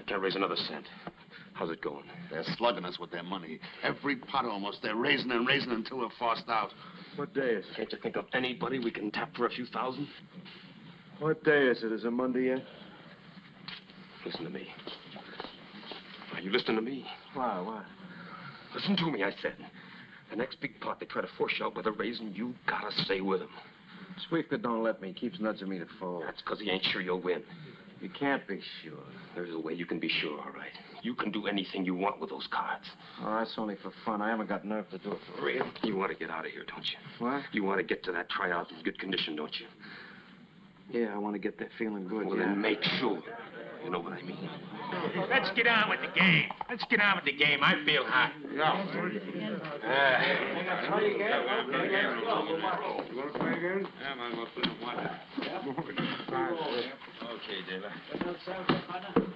can't raise another cent. How's it going? They're slugging us with their money. Every pot almost. They're raising and raising until we're forced out. What day is it? Can't you think of anybody we can tap for a few thousand? What day is it? Is it Monday yet? Listen to me. Are you listening to me? Why? Listen to me, I said. The next big pot they try to force you out with a raising, you gotta stay with them. Sweetfoot don't let me. He keeps nudging me to fold. That's because he ain't sure you'll win. You can't be sure. There's a way you can be sure, all right. You can do anything you want with those cards. Oh, that's only for fun. I haven't got nerve to do it for real. You want to get out of here, don't you? What? You want to get to that tryout in good condition, don't you? Yeah, I want to get there feeling good, Well, then make sure. You know what I mean. Let's get on with the game. I feel hot. Yeah. You want to play again? Yeah, man, we'll play one. Okay, Dave.